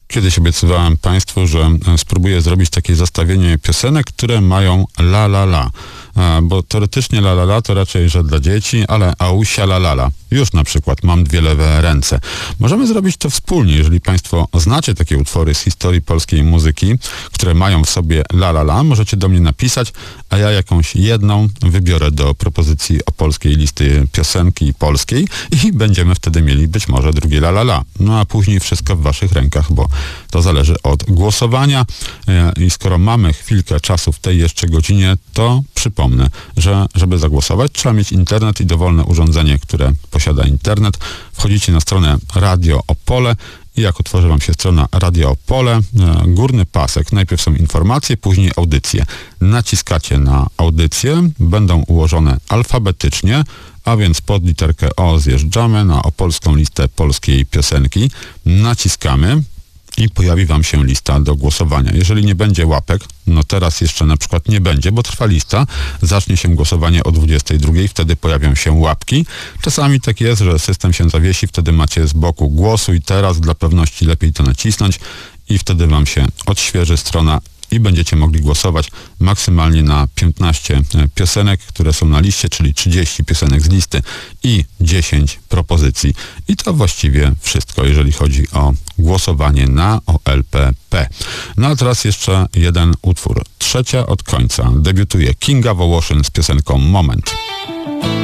Kiedyś obiecywałem Państwu, że spróbuję zrobić takie zestawienie piosenek, które mają la la la. Bo teoretycznie la la la to raczej, że dla dzieci, ale ausia la la la. Już na przykład mam dwie lewe ręce. Możemy zrobić to wspólnie, jeżeli Państwo znacie takie utwory z historii polskiej muzyki, które mają w sobie la la la, możecie do mnie napisać, a ja jakąś jedną wybiorę do propozycji opolskiej listy piosenki polskiej i będziemy wtedy mieli być może drugie la la la. No a później wszystko w Waszych rękach, bo to zależy od głosowania i skoro mamy chwilkę czasu w tej jeszcze godzinie, to przypomnę, że żeby zagłosować, trzeba mieć internet i dowolne urządzenie, które posiada internet. Wchodzicie na stronę Radio Opole i jak otworzy Wam się strona Radio Opole, górny pasek, najpierw są informacje, później audycje. Naciskacie na audycje, będą ułożone alfabetycznie, a więc pod literkę O zjeżdżamy na opolską listę polskiej piosenki, naciskamy i pojawi Wam się lista do głosowania. Jeżeli nie będzie łapek, no teraz jeszcze na przykład nie będzie, bo trwa lista, zacznie się głosowanie o 22, wtedy pojawią się łapki. Czasami tak jest, że system się zawiesi, wtedy macie z boku głosuj teraz, dla pewności lepiej to nacisnąć i wtedy Wam się odświeży strona i będziecie mogli głosować maksymalnie na 15 piosenek, które są na liście, czyli 30 piosenek z listy i 10 propozycji. I to właściwie wszystko, jeżeli chodzi o głosowanie na OLPP. No a teraz jeszcze jeden utwór. Trzecia od końca. Debiutuje Kinga Wołoszyn z piosenką Moment.